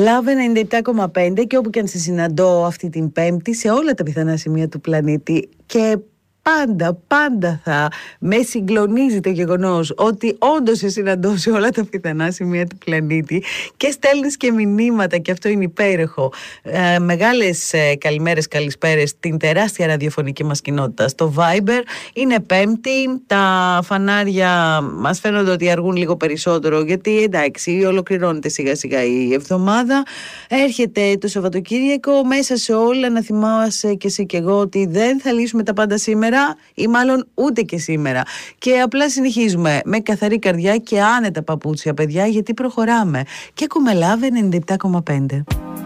Love 97,5 και όπου και αν σε συναντώ αυτή την Πέμπτη σε όλα τα πιθανά σημεία του πλανήτη, και πάντα θα με συγκλονίζει το γεγονός ότι όντως σε συναντώ σε όλα τα πιθανά σημεία του πλανήτη και στέλνεις και μηνύματα, και αυτό είναι υπέροχο. Μεγάλες καλημέρες, καλησπέρες στην τεράστια ραδιοφωνική μας κοινότητα στο Viber. Είναι Πέμπτη, τα φανάρια μας φαίνονται ότι αργούν λίγο περισσότερο, γιατί εντάξει, ολοκληρώνεται σιγά σιγά η εβδομάδα, έρχεται το Σαββατοκύριακο. Μέσα σε όλα να θυμάσαι και εσύ και εγώ ότι δεν θα λύσουμε τα πάντα σήμερα, ή μάλλον ούτε και σήμερα, και απλά συνεχίζουμε με καθαρή καρδιά και άνετα παπούτσια, παιδιά, γιατί προχωράμε και ακούμε Love 97,5.